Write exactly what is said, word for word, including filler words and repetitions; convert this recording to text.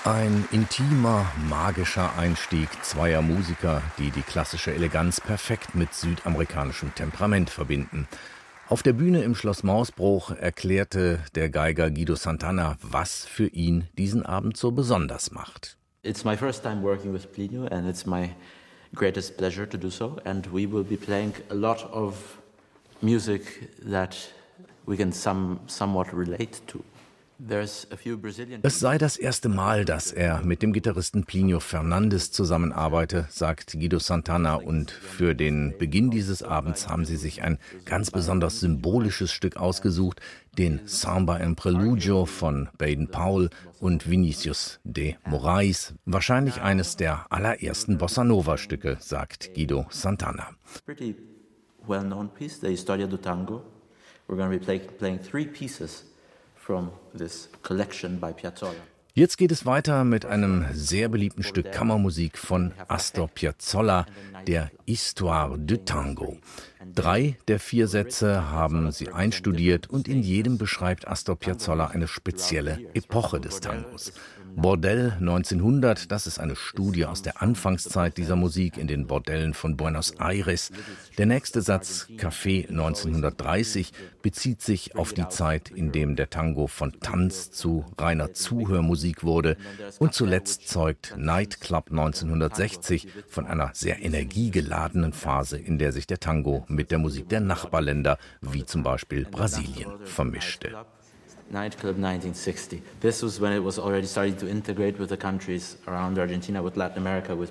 Ein intimer, magischer Einstieg zweier Musiker, die die klassische Eleganz perfekt mit südamerikanischem Temperament verbinden. Auf der Bühne im Schloss Mausbruch erklärte der Geiger Guido Santana, was für ihn diesen Abend so besonders macht. It's my first time working with Plinio and it's my greatest pleasure to do so. And we will be playing a lot of music that we can some, somewhat relate to. Es sei das erste Mal, dass er mit dem Gitarristen Plinio Fernandes zusammenarbeite, sagt Guido Santana, und für den Beginn dieses Abends haben sie sich ein ganz besonders symbolisches Stück ausgesucht, den Samba en Preludio von Baden-Powell und Vinicius de Moraes, wahrscheinlich eines der allerersten Bossa-Nova-Stücke, sagt Guido Santana. Pretty well-known piece, the Historia do Tango. We're going to be play, playing three pieces from this collection by Piazzolla. Jetzt geht es weiter mit einem sehr beliebten Stück Kammermusik von Astor Piazzolla, der Histoire du Tango. Drei der vier Sätze haben sie einstudiert und in jedem beschreibt Astor Piazzolla eine spezielle Epoche des Tangos. Bordell neunzehnhundert, das ist eine Studie aus der Anfangszeit dieser Musik in den Bordellen von Buenos Aires. Der nächste Satz, Café neunzehnhundertdreißig, bezieht sich auf die Zeit, in dem der Tango von Tanz zu reiner Zuhörmusik wurde. Und zuletzt zeugt Nightclub neunzehnhundertsechzig von einer sehr energiegeladenen Phase, in der sich der Tango mit der Musik der Nachbarländer, wie zum Beispiel Brasilien, vermischte. Nightclub nineteen sixty. This was when it was already starting to integrate with the countries around Argentina, with Latin America, with